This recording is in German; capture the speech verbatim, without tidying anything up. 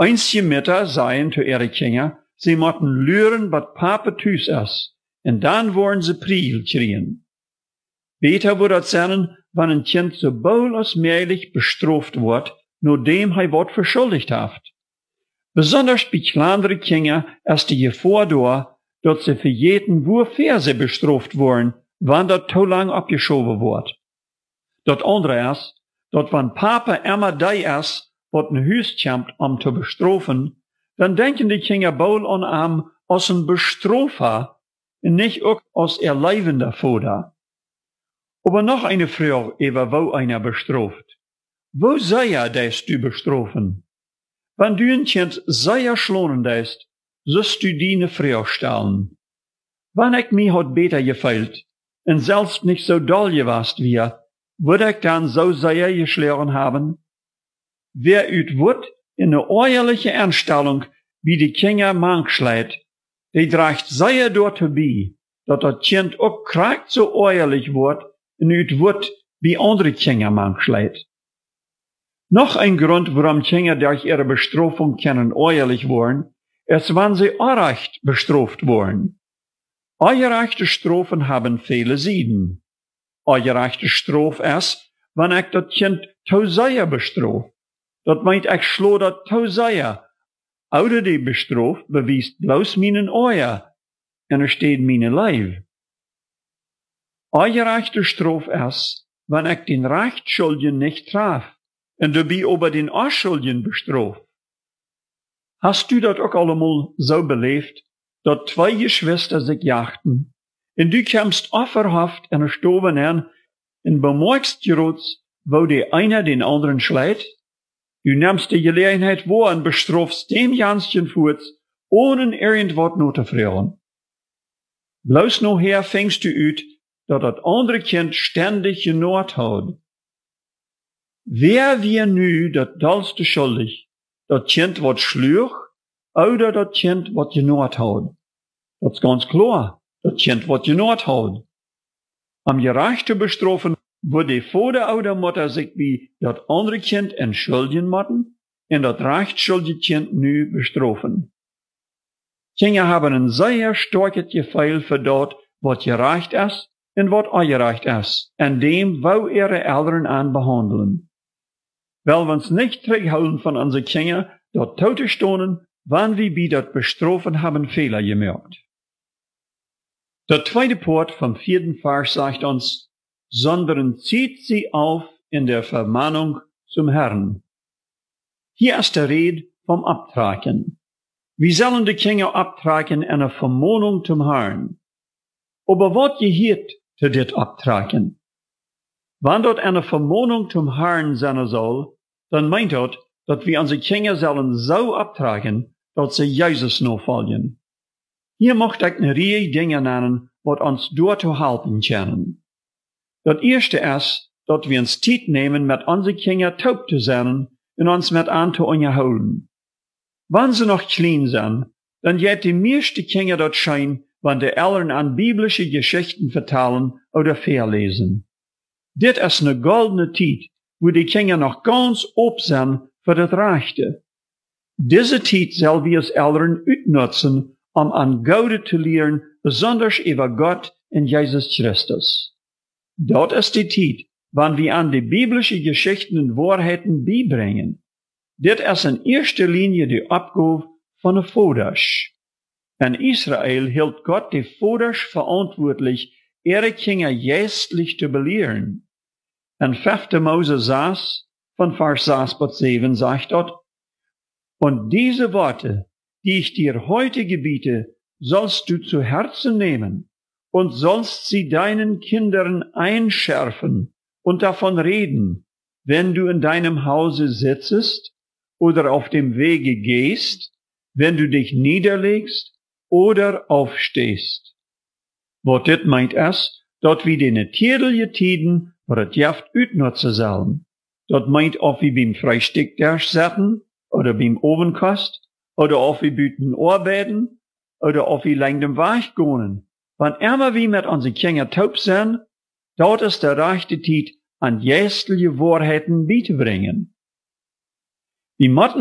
Einzige Mütter seien zu ihre Kinder, sie mochten lüren, wat Papa thuis is, en dan worden ze priel kriegen. Beter wordt het zijn, wanneer een kind so bald als möglich bestraft wordt, nachdem hij wat verschuldigd heeft. Besonders bij kleinere Kinder is de gevaar door, dat ze vergeten, wofür ze bestraft worden, wanneer dat te lang opgeschoven wordt. Dat andere is, dat wanneer Papa immer die is, wat een huis komt om te bestrafen, dan denken die Kinder bald an hem als een bestrafer en niet ook als erleidender Vater. Aber noch eine Frage über wo einer bestraft. Wo sei er, dass du bestrafen? Wenn du ein Kind sehr schlonen ist, sollst du die eine Frage stellen. Wenn ich mir hat beter gefällt, und selbst nicht so doll gewast wie er, würde ich dann so sehr geschlagen haben? Wer ut wird in eine ehrliche Einstellung, wie die Kinder manchschleit, die trägt sehr dort vorbei, dass das Kind auch kragt so ehrlich wird, en ut wordt bij andere Kinder manchschleit. Noch ein Grund, warum Kinder durch ihre Bestrafung können ehrlich worden, ist, wenn sie unrecht bestraft worden. Ungerechte Strafen haben viele Seiten. Ungerechte Straf ist, wenn ich das Kind zu sehr bestraf. Das meint, ich schlo das zu sehr. Ouder die bestraf bewiest bloß meinen Eier, en er steht meine Leib. Ungerechte Straf ist, wenn ich den Rechtsschuldigen nicht traf, und dabei aber den Unschuldigen bestraf. Hast du das auch allemal so belebt, dass zwei Geschwister sich jachten, und du kämst offerhaft in der Stube an, und bemerkst gerot, wo der einer den anderen schleit? Du nimmst die Gelegenheit wahr und bestrafst dem Janschen Furz, ohne irgendwas noch zu fragen. Bloß nachher fängst du ut, dat dat andere Kind ständig genoord hat. Wer wir nu dat dollste schuldig, dat Kind wat schluch, oder dat Kind wat genoord hat? Dat is ganz klar, dat Kind wat genoord hat. Am gerechte bestrafen, wo die Vater oder Mutter sich wie dat andere Kind entschuldigen motten, en dat rechtsschuldige Kind nu bestrafen. Kinder haben ein sehr starkes Gefühl für dat, wat gerecht ist, en wat ongerecht is, en dem wou ihre Eltern an behandeln. Weil wir uns nicht terughouden von unseren Kindern, dort zu stonen, wann wir bei dat bestrafen haben Fehler gemacht. Der zweite Part vom vierten Vers sagt uns, sondern zieht sie auf in der Vermahnung zum Herrn. Hier ist der Rede vom Abtragen. Wir sollen die Kinder abtragen in einer Vermahnung zum Herrn. Aber was gehört zu dit abtragen? Wenn dort eine Vermahnung zum Herrn sein soll, dann meint dort, dass wir unsere Kinder sollen so abtragen, dass sie Jesus nachfolgen. Hier möchte ich eine Reihe Dinge nennen, was uns dort zu helfen können. Das erste ist, dass wir uns Zeit nehmen, mit unseren Kindern taub zu sein und uns mit an zu unterhalten. Wenn sie noch klein sind, dann geht die meisten Kinder dort schein, wenn die Eltern an biblische Geschichten vertellen oder verlesen. Dit ist eine goldene Zeit, wo die Kinder noch ganz ob sind für das Rechte. Diese Zeit soll wir als Eltern utnutzen, um an Gaude zu lehren, besonders über Gott und Jesus Christus. Dort ist die Zeit, wann wir an die biblische Geschichten und Wahrheiten beibringen. Dit ist in erster Linie die Abgabe von der Vaters. In Israel hielt Gott die Vaters verantwortlich, ihre Kinder geistlich zu belehren. In fünfter Mose sechs, von Vers sechs bis sieben sagt dort, und diese Worte, die ich dir heute gebiete, sollst du zu Herzen nehmen und sollst sie deinen Kindern einschärfen und davon reden, wenn du in deinem Hause sitzest oder auf dem Wege gehst, wenn du dich niederlegst oder aufstehst. Wat dit meint is, dat wie de natuurlijke tijden voor het jaft uitnutzen zullen. Dat meint of wie beim Frühstück zetten, oder beim Ovenkost, oder of wie buiten arbeiten, oder of wie lang dem Weg gehen. Wann immer wie mit unseren Kindern taub sind, dort ist der rechte Tijd an geistliche Wahrheiten beizubringen. Die